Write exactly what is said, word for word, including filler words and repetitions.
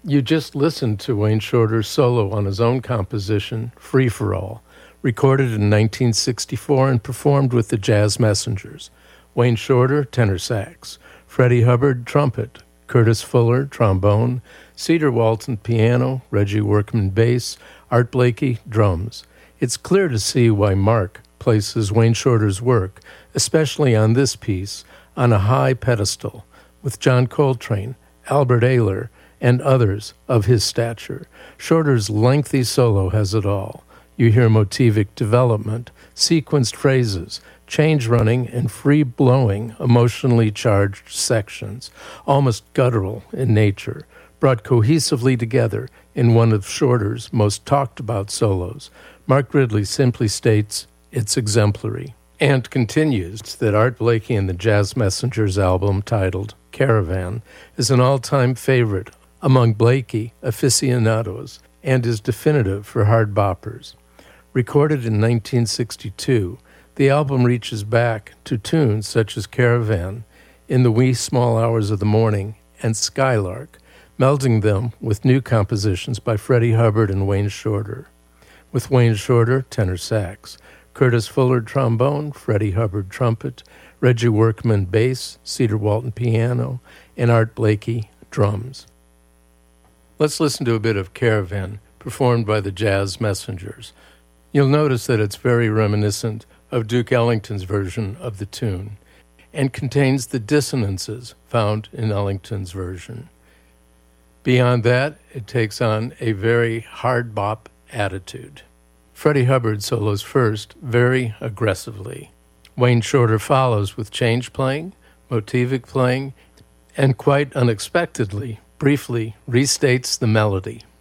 You just listened to Wayne Shorter's solo on his own composition, Free for All, recorded in nineteen sixty-four and performed with the Jazz Messengers. Wayne Shorter, tenor sax, Freddie Hubbard, trumpet, Curtis Fuller, trombone, Cedar Walton, piano, Reggie Workman, bass, Art Blakey, drums. It's clear to see why Mark places Wayne Shorter's work, especially on this piece, on a high pedestal, with John Coltrane, Albert Ayler, and others of his stature. Shorter's lengthy solo has it all. You hear motivic development, sequenced phrases, change running, and free-blowing, emotionally charged sections, almost guttural in nature, brought cohesively together in one of Shorter's most talked-about solos. Mark Ridley simply states, it's exemplary, and continues that Art Blakey and the Jazz Messengers album titled Caravan is an all-time favorite among Blakey aficionados and is definitive for hard boppers. Recorded in nineteen sixty-two, the album reaches back to tunes such as Caravan, In the Wee Small Hours of the Morning, and Skylark, melding them with new compositions by Freddie Hubbard and Wayne Shorter. With Wayne Shorter, tenor sax, Curtis Fuller, trombone, Freddie Hubbard, trumpet, Reggie Workman, bass, Cedar Walton, piano, and Art Blakey, drums. Let's listen to a bit of Caravan, performed by the Jazz Messengers. You'll notice that it's very reminiscent of Duke Ellington's version of the tune, and contains the dissonances found in Ellington's version. Beyond that, it takes on a very hard bop attitude. Freddie Hubbard solos first, very aggressively. Wayne Shorter follows with change playing, motivic playing, and quite unexpectedly, briefly restates the melody.